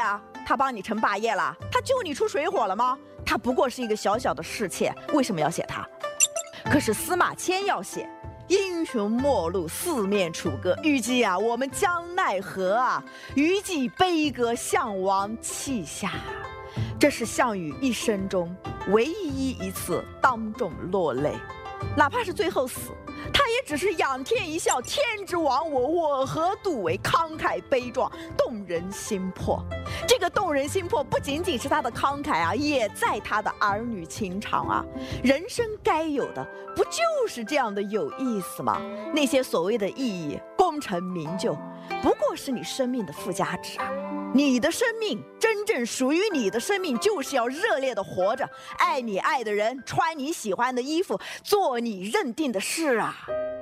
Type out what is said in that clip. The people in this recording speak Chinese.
啊？他帮你成霸业了？他救你出水火了吗？他不过是一个小小的侍妾，为什么要写他？可是司马迁要写英雄末路，四面楚歌，虞姬啊，我们将奈何啊？虞姬悲歌项王泣下。这是项羽一生中唯一一次当众落泪，哪怕是最后死，他也只是仰天一笑，天之亡我，我何独为？慷慨悲壮，动人心魄。这个动人心魄不仅仅是他的慷慨啊，也在他的儿女情长啊。人生该有的不就是这样的有意思吗？那些所谓的意义、功成名就，不过是你生命的附加值啊。你的生命，真正属于你的生命，就是要热烈的活着，爱你爱的人，穿你喜欢的衣服，做你认定的事啊。